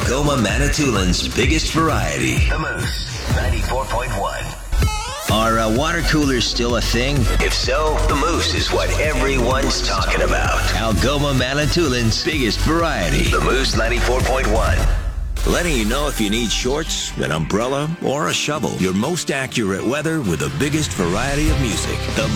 Algoma Manitoulин's biggest variety. The Moose 94.1. Are water coolers still a thing? If so, the Moose is what everyone's talking about. Algoma Manitoulин's biggest variety. The Moose 94.1. Letting you know if you need shorts, an umbrella, or a shovel. Your most accurate weather with the biggest variety of music. The